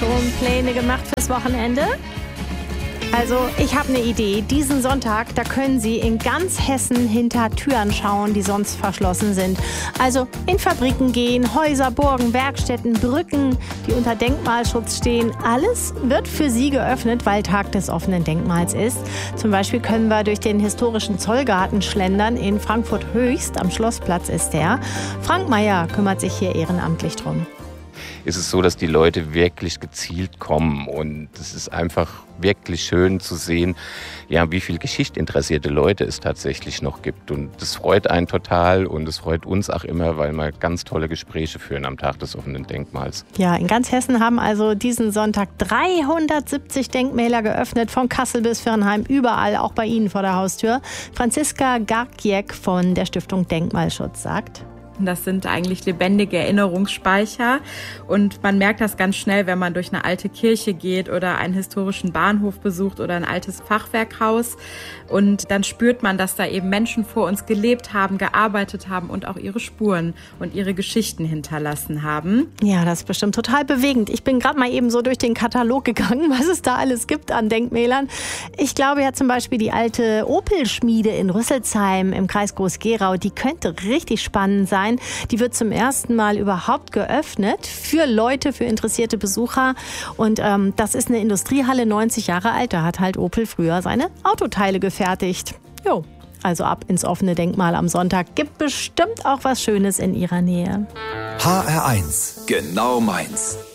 schon Pläne gemacht fürs Wochenende? Also, ich habe eine Idee. Diesen Sonntag, da können Sie in ganz Hessen hinter Türen schauen, die sonst verschlossen sind. Also in Fabriken gehen, Häuser, Burgen, Werkstätten, Brücken, die unter Denkmalschutz stehen. Alles wird für Sie geöffnet, weil Tag des offenen Denkmals ist. Zum Beispiel können wir durch den historischen Zollgarten schlendern. In Frankfurt Höchst, am Schlossplatz ist der. Frank Meyer kümmert sich hier ehrenamtlich drum. Ist es so, dass die Leute wirklich gezielt kommen und es ist einfach wirklich schön zu sehen, ja, wie viel geschichtsinteressierte Leute es tatsächlich noch gibt und das freut einen total und es freut uns auch immer, weil wir ganz tolle Gespräche führen am Tag des offenen Denkmals. Ja, in ganz Hessen haben also diesen Sonntag 370 Denkmäler geöffnet, von Kassel bis Viernheim, überall, auch bei Ihnen vor der Haustür. Franziska Garkiek von der Stiftung Denkmalschutz sagt: Das sind eigentlich lebendige Erinnerungsspeicher und man merkt das ganz schnell, wenn man durch eine alte Kirche geht oder einen historischen Bahnhof besucht oder ein altes Fachwerkhaus und dann spürt man, dass da eben Menschen vor uns gelebt haben, gearbeitet haben und auch ihre Spuren und ihre Geschichten hinterlassen haben. Ja, das ist bestimmt total bewegend. Ich bin gerade mal eben so durch den Katalog gegangen, was es da alles gibt an Denkmälern. Ich glaube ja zum Beispiel die alte Opel-Schmiede in Rüsselsheim im Kreis Groß-Gerau, die könnte richtig spannend sein. Die wird zum ersten Mal überhaupt geöffnet für Leute, für interessierte Besucher. Und das ist eine Industriehalle, 90 Jahre alt. Da hat halt Opel früher seine Autoteile gefertigt. Jo, also ab ins offene Denkmal am Sonntag. Gibt bestimmt auch was Schönes in Ihrer Nähe. HR1, genau meins.